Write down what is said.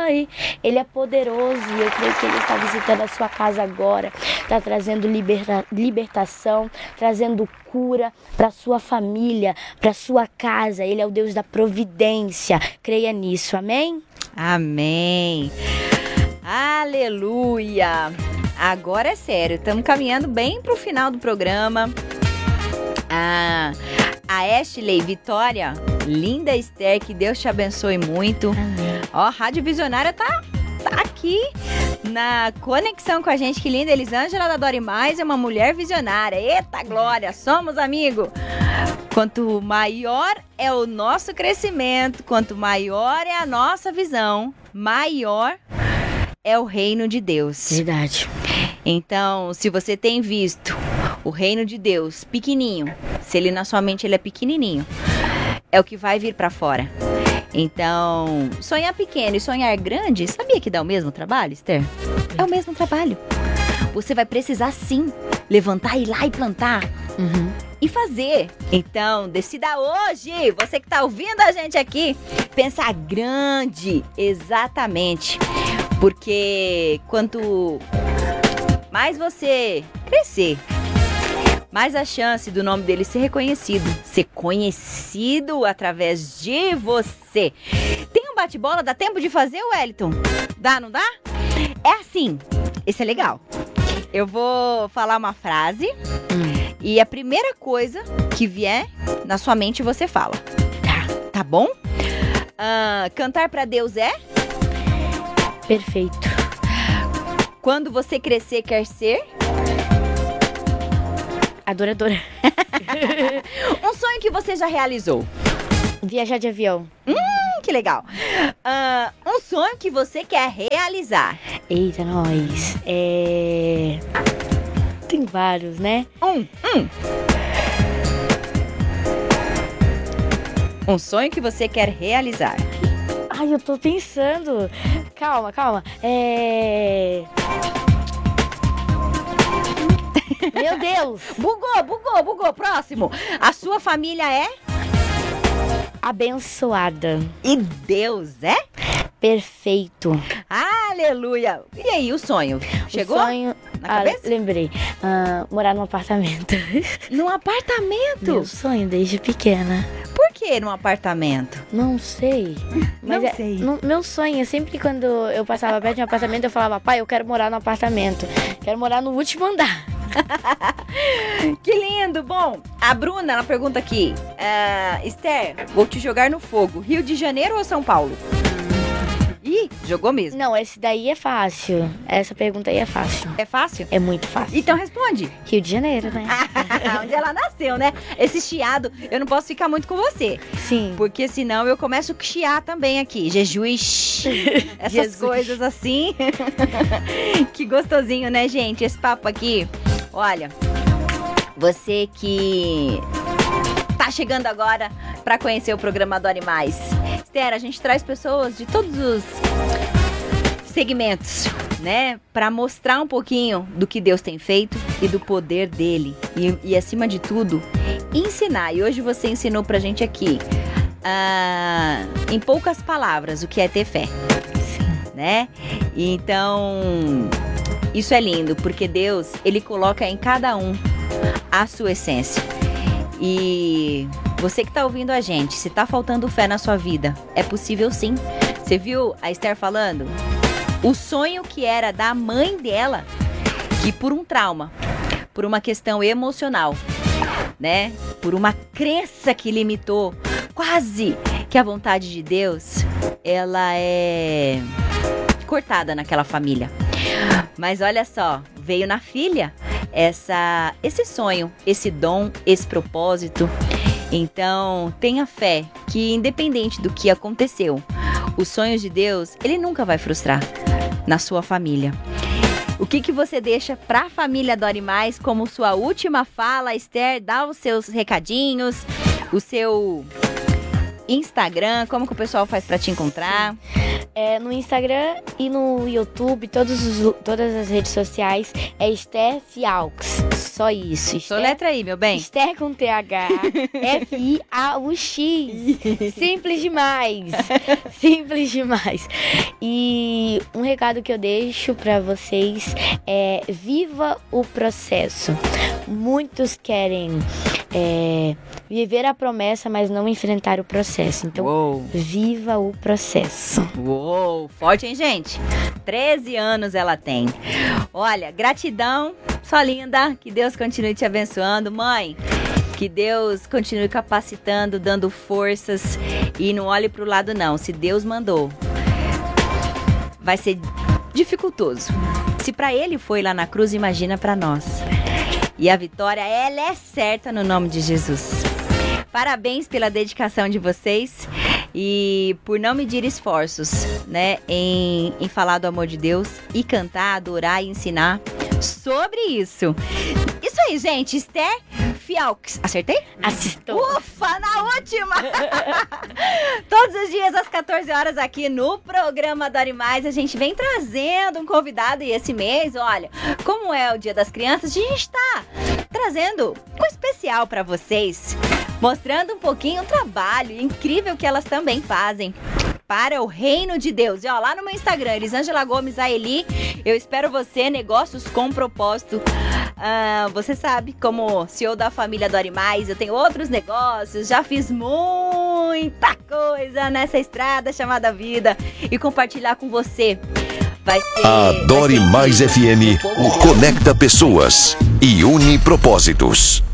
aí. Ele é poderoso e eu creio que Ele está visitando a sua casa agora. Está trazendo libertação, trazendo cura para sua família, para sua casa. Ele é o Deus da providência. Creia nisso, amém? Amém. Aleluia. Agora é sério, estamos caminhando bem pro final do programa. A Ashley Vitória, linda Esther, que Deus te abençoe muito. Amém. Ó, a Rádio Visionária tá aqui na conexão com a gente, que linda. Elisângela da Dore Mais é uma mulher visionária. Eita glória, somos amigos. Quanto maior é o nosso crescimento, quanto maior é a nossa visão, maior é o reino de Deus. Verdade. Então, se você tem visto o reino de Deus pequenininho, se ele na sua mente ele é pequenininho, é o que vai vir para fora. Então, sonhar pequeno e sonhar grande, sabia que dá o mesmo trabalho, Esther? É o mesmo trabalho. Você vai precisar sim levantar, ir lá e plantar. E fazer. Então, decida hoje, você que está ouvindo a gente aqui, pensar grande, exatamente. Porque quanto mais você crescer, mais a chance do nome dele ser reconhecido, ser conhecido através de você. Tem um bate-bola, dá tempo de fazer, Wellington? Dá, não dá? É assim, esse é legal. Eu vou falar uma frase e a primeira coisa que vier na sua mente você fala. Tá bom? Cantar pra Deus é? Perfeito. Quando você crescer, quer ser? Adoradora. Um sonho que você já realizou? Viajar de avião. Que legal. Um sonho que você quer realizar? Eita, nós. Tem vários, né? Um sonho que você quer realizar? Ai, eu tô pensando. Calma. Meu Deus. Bugou. Próximo. A sua família é? Abençoada. E Deus é? Perfeito. Aleluia. E aí, o sonho? Chegou? O sonho... na cabeça? Lembrei. Morar num apartamento. Num apartamento? Meu sonho desde pequena. Por que num apartamento? Não sei. Mas Não sei. Meu sonho, sempre quando eu passava perto de um apartamento, eu falava, pai, eu quero morar num apartamento. Quero morar no último andar. Que lindo! Bom, a Bruna, ela pergunta aqui, Esther, vou te jogar no fogo, Rio de Janeiro ou São Paulo? Ih, jogou mesmo. Não, esse daí é fácil. Essa pergunta aí é fácil. É fácil? É muito fácil. Então responde. Rio de Janeiro, né? Onde ela nasceu, né? Esse chiado, eu não posso ficar muito com você. Sim. Porque senão eu começo a chiar também aqui. Jesus. Essas Jesus. coisas assim. Que gostosinho, né, gente? Esse papo aqui. Olha, você que tá chegando agora para conhecer o programa Adore Mais. Esther, a gente traz pessoas de todos os segmentos, né? Para mostrar um pouquinho do que Deus tem feito e do poder dele. E acima de tudo, ensinar. E hoje você ensinou pra gente aqui, em poucas palavras, o que é ter fé. Sim. Né? Então, isso é lindo, porque Deus, ele coloca em cada um a sua essência. E você que tá ouvindo a gente, se tá faltando fé na sua vida, é possível sim. Você viu a Esther falando? O sonho que era da mãe dela, que por um trauma, por uma questão emocional, né? Por uma crença que limitou quase que a vontade de Deus, ela é cortada naquela família. Mas olha só, veio na filha esse sonho, esse dom, esse propósito. Então, tenha fé que independente do que aconteceu, os sonhos de Deus, ele nunca vai frustrar na sua família. O que você deixa para a família Adore Mais como sua última fala, Esther? Dá os seus recadinhos, o seu Instagram, como que o pessoal faz para te encontrar? No Instagram e no YouTube, todas as redes sociais, é Esther Fialx. só isso. Esther, Soletra aí, meu bem. Esther com TH, F-I-A-U-X. Simples demais. Simples demais. E um recado que eu deixo pra vocês é: viva o processo. Muitos querem viver a promessa, mas não enfrentar o processo. Então, Uou. viva o processo. Uou, forte, hein, gente? 13 anos ela tem. Olha, gratidão, só linda. Que Deus continue te abençoando, mãe. Que Deus continue capacitando, dando forças. E não olhe pro lado, não. Se Deus mandou, vai ser dificultoso. Se pra ele foi lá na cruz, imagina pra nós. E a vitória, ela é certa no nome de Jesus. Parabéns pela dedicação de vocês e por não medir esforços, né, em falar do amor de Deus e cantar, adorar e ensinar sobre isso. Isso aí, gente. Esther Fialques. Acertei? Acertou. Ufa, na última! Todos os dias às 14 horas aqui no programa Dore Mais, a gente vem trazendo um convidado e esse mês, olha, como é o Dia das Crianças, a gente tá trazendo um especial para vocês, mostrando um pouquinho o trabalho incrível que elas também fazem para o reino de Deus. E ó, lá no meu Instagram, Elisângela Gomes Aeli, eu espero você, negócios com propósito. Você sabe, como CEO da família Dore Mais, eu tenho outros negócios, já fiz muita coisa nessa estrada chamada vida e compartilhar com você. A Dore Mais FM conecta pessoas e une propósitos.